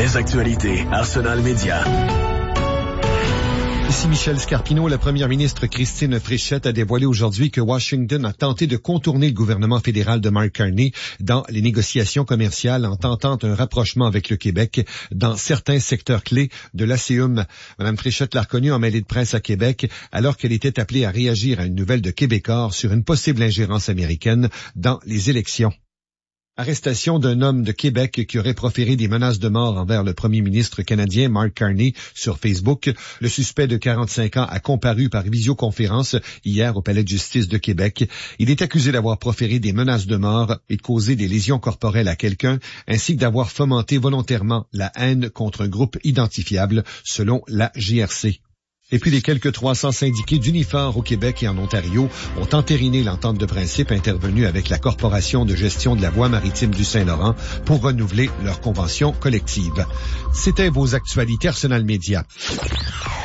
Les actualités Arsenal Média. Ici Michel Scarpino. La première ministre Christine Fréchette a dévoilé aujourd'hui que Washington a tenté de contourner le gouvernement fédéral de Mark Carney dans les négociations commerciales en tentant un rapprochement avec le Québec dans certains secteurs clés de l'ASEUM. Mme Fréchette l'a reconnue en mêlée de presse à Québec alors qu'elle était appelée à réagir à une nouvelle de Québécois sur une possible ingérence américaine dans les élections. Arrestation d'un homme de Québec qui aurait proféré des menaces de mort envers le premier ministre canadien Mark Carney sur Facebook. Le suspect de 45 ans a comparu par visioconférence hier au Palais de justice de Québec. Il est accusé d'avoir proféré des menaces de mort et de causer des lésions corporelles à quelqu'un, ainsi que d'avoir fomenté volontairement la haine contre un groupe identifiable, selon la GRC. Et puis les quelques 300 syndiqués d'Unifor au Québec et en Ontario ont entériné l'entente de principe intervenue avec la Corporation de gestion de la voie maritime du Saint-Laurent pour renouveler leur convention collective. C'était vos actualités Arsenal Média.